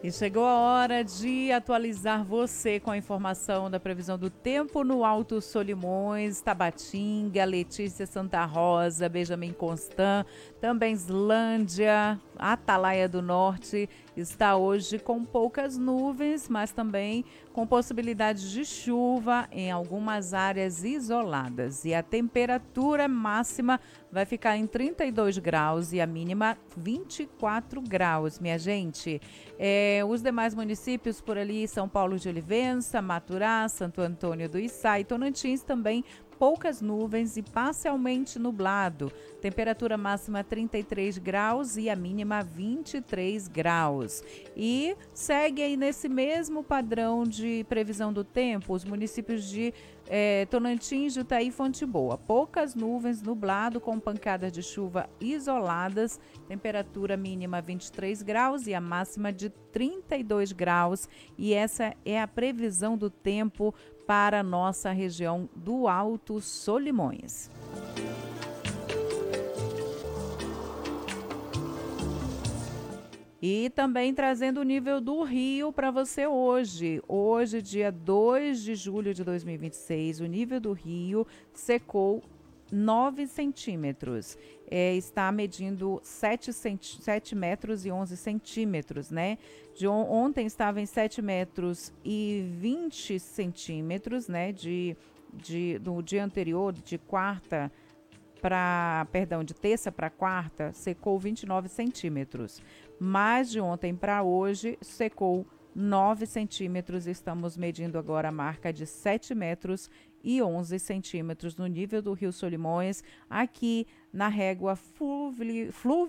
E chegou a hora de atualizar você com a informação da previsão do tempo no Alto Solimões, Tabatinga, Letícia Santa Rosa, Benjamin Constant, também Islândia, Atalaia do Norte. Está hoje com poucas nuvens, mas também com possibilidade de chuva em algumas áreas isoladas. E a temperatura máxima vai ficar em 32 graus e a mínima 24 graus, minha gente. Os demais municípios por ali, São Paulo de Olivença, Maturá, Santo Antônio do Içá e Tonantins também poucas nuvens e parcialmente nublado. Temperatura máxima 33 graus e a mínima 23 graus. E segue aí nesse mesmo padrão de previsão do tempo os municípios de Tonantins, Jutaí e Fonte Boa. Poucas nuvens, nublado com pancadas de chuva isoladas. Temperatura mínima 23 graus e a máxima de 32 graus. E essa é a previsão do tempo para a nossa região do Alto Solimões. E também trazendo o nível do rio para você hoje. Hoje, dia 2 de julho de 2026, o nível do rio secou 9 centímetros. Está medindo 7 metros e 11 centímetros, né? Ontem estava em 7 metros e 20 centímetros, né? Do dia anterior, de terça para quarta, secou 29 centímetros. Mas de ontem para hoje, secou 9 centímetros. Estamos medindo agora a marca de 7 metros e 11 centímetros no nível do Rio Solimões, aqui na régua fluvial